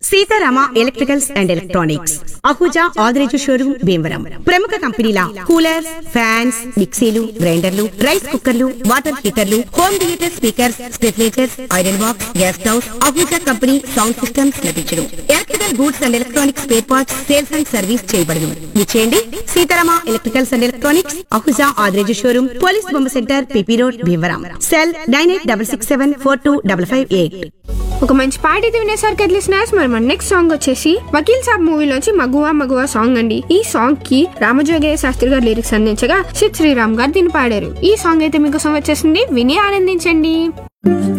Sitarama electricals and electronics Ahuja Adireju showroom Bhimavaram. ప్రముఖ కంపెనీల coolers, fans, మిక్సీలు, గ్రైండర్లు, రైస్ కుక్కర్లు, water హీటర్లు, home theatre speakers, స్టెఫ్లేజర్స్, iron box, gas stoves, Ahuja company sound systems లభించును. Electrical goods and electronics spare parts sales and service చేయబడును. విచేయండి Sitarama electricals and electronics Ahuja Adireju showroom, police బొమ్మ centre, PP road, Bhimavaram. Cell 9866742558. ఒక మంచి పాట అయితే వినేసారు కదా లిసనర్స్. మరి మన నెక్స్ట్ సాంగ్ వచ్చేసి వకీల్ సాబ్ మూవీలోంచి మగువా మగువా సాంగ్ అండి. ఈ సాంగ్ కి రామజోగయ్య శాస్త్రి గారు లిరిక్స్ అందించగా సిద్ శ్రీరామ్ గారు దీన్ని పాడారు. ఈ సాంగ్ అయితే మీకోసం వచ్చేసింది, విని ఆనందించండి.